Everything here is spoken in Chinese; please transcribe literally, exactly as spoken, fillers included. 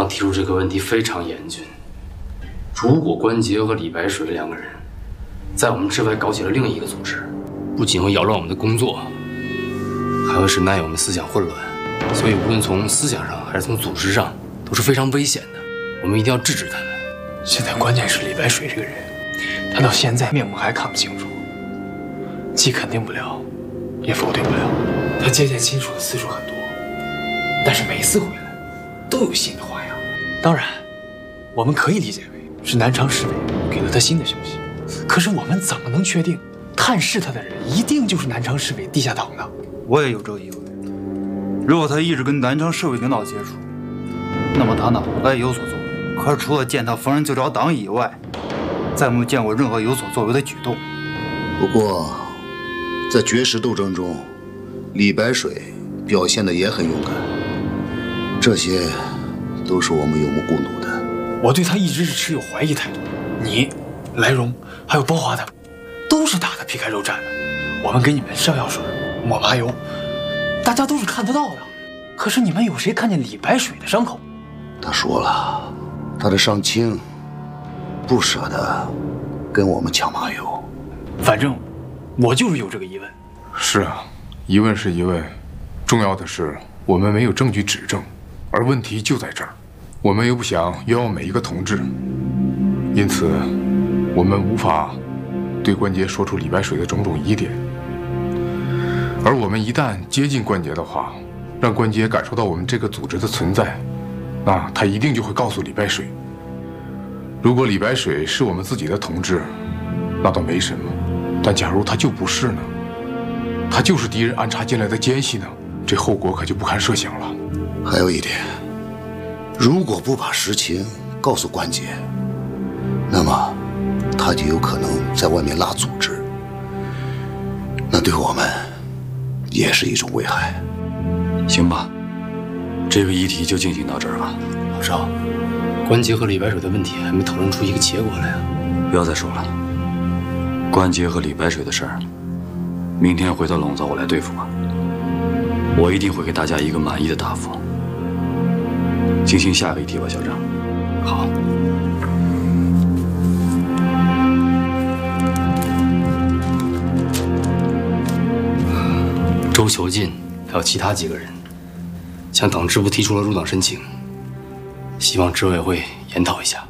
长提出这个问题非常严峻。如果关杰和李白水两个人在我们之外搞起了另一个组织，不仅会扰乱我们的工作，还会使奈我们思想混乱。所以，无论从思想上还是从组织上，都是非常危险的。我们一定要制止他们。 现在关键是李白水这个人，他到现在面目还看不清楚，既肯定不了，也否定不了。他接见亲属的次数很多，但是每次回来都有新的花样。当然，我们可以理解为是南昌市委给了他新的消息。可是我们怎么能确定探视他的人一定就是南昌市委地下党呢？ 我也有这个疑问。如果他一直跟南昌市委领导接触，那么他哪不该有所作为？可是除了见他逢人就找党以外，再没有见过任何有所作为的举动。 不过，在绝食斗争中，李白水表现得也很勇敢，这些都是我们有目共睹的。 我对他一直是持有怀疑态度。你、来荣还有包华他们，都是打得皮开肉绽的。我们给你们上药水、抹麻油，大家都是看得到的。可是你们有谁看见李白水的伤口？ 他说了，他的伤轻，不舍得跟我们抢麻油。 反正我就是有这个疑问。 是啊，疑问是疑问，重要的是我们没有证据指证，而问题就在这儿。我们又不想冤枉每一个同志，因此我们无法对关杰说出李白水的种种疑点。而我们一旦接近关杰的话，让关杰感受到我们这个组织的存在，那他一定就会告诉李白水。如果李白水是我们自己的同志，那倒没什么，但假如他就不是呢？他就是敌人安插进来的奸细呢？这后果可就不堪设想了。 还有一点，如果不把实情告诉关杰，那么他就有可能在外面拉组织，那对我们也是一种危害。 行吧，这个议题就进行到这儿吧。 老赵，关杰和李白水的问题还没讨论出一个结果来啊！ 不要再说了，关杰和李白水的事儿，明天回到陇灶我来对付吧。我一定会给大家一个满意的答复。进行下个议题吧，校长。 好。周囚禁还有其他几个人向党支部提出了入党申请，希望执委会研讨一下。